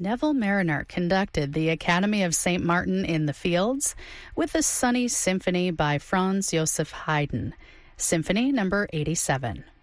Neville Mariner conducted the Academy of St. Martin in the Fields with the Sunny Symphony by Franz Joseph Haydn, Symphony number 87.